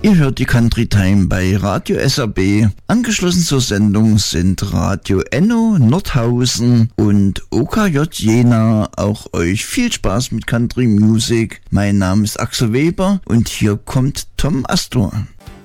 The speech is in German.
Ihr hört die Country Time bei Radio SRB. Angeschlossen zur Sendung sind Radio Enno Nordhausen und OKJ Jena. Auch euch viel Spaß mit Country Music. Mein Name ist Axel Weber und hier kommt Tom Astor.